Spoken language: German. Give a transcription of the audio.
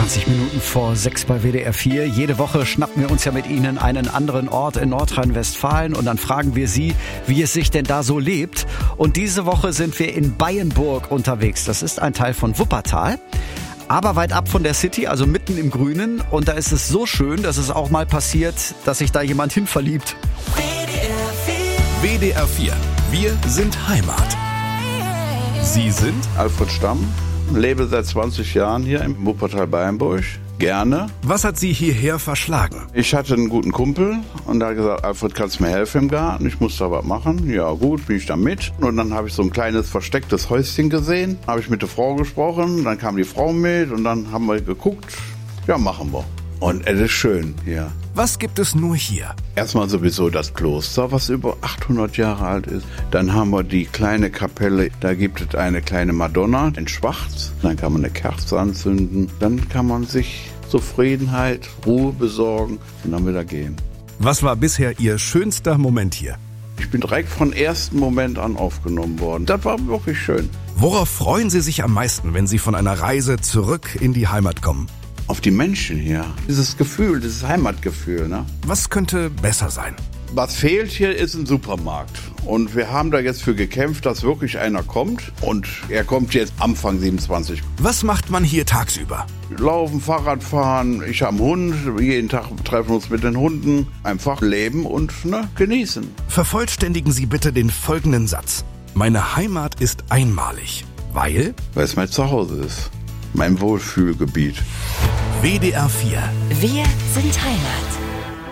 20 Minuten vor 6 bei WDR 4. Jede Woche schnappen wir uns ja mit Ihnen einen anderen Ort in Nordrhein-Westfalen und dann fragen wir Sie, wie es sich denn da so lebt. Und diese Woche sind wir in Beyenburg unterwegs. Das ist ein Teil von Wuppertal, aber weit ab von der City, also mitten im Grünen. Und da ist es so schön, dass es auch mal passiert, dass sich da jemand hin verliebt. WDR 4. Wir sind Heimat. Sie sind Alfred Stamm, lebe seit 20 Jahren hier im Wuppertal Beyenburg. Gerne. Was hat Sie hierher verschlagen? Ich hatte einen guten Kumpel und der hat gesagt, Alfred, kannst du mir helfen im Garten? Ich muss da was machen. Ja gut, bin ich da mit. Und dann habe ich so ein kleines verstecktes Häuschen gesehen. Habe ich mit der Frau gesprochen, dann kam die Frau mit und dann haben wir geguckt. Ja, machen wir. Und es ist schön hier. Was gibt es nur hier? Erstmal sowieso das Kloster, was über 800 Jahre alt ist. Dann haben wir die kleine Kapelle, da gibt es eine kleine Madonna in Schwarz. Dann kann man eine Kerze anzünden. Dann kann man sich Zufriedenheit, Ruhe besorgen und dann wieder gehen. Was war bisher Ihr schönster Moment hier? Ich bin direkt von ersten Moment an aufgenommen worden. Das war wirklich schön. Worauf freuen Sie sich am meisten, wenn Sie von einer Reise zurück in die Heimat kommen? Auf die Menschen hier. Dieses Gefühl, dieses Heimatgefühl, ne? Was könnte besser sein? Was fehlt hier ist ein Supermarkt. Und wir haben da jetzt für gekämpft, dass wirklich einer kommt. Und er kommt jetzt Anfang 27. Was macht man hier tagsüber? Laufen, Fahrrad fahren, ich habe einen Hund. Jeden Tag treffen wir uns mit den Hunden. Einfach leben und genießen. Vervollständigen Sie bitte den folgenden Satz. Meine Heimat ist einmalig, weil es mein Zuhause ist. Mein Wohlfühlgebiet. WDR 4. Wir sind Heimat.